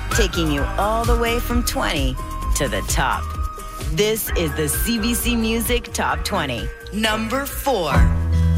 taking you all the way from 20 to the top. This is the CBC Music Top 20. Number 4.